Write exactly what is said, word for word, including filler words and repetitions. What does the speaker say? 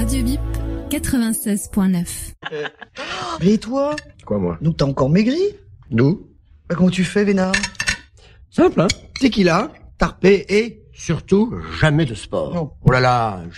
Radio Bip, quatre-vingt-seize point neuf. Et toi? Quoi, moi? Donc t'as encore maigri? D'où? Bah comment tu fais, Vénard? Simple, hein? Tequila, tarpé et, surtout, jamais de sport. Non. Oh là là, jamais.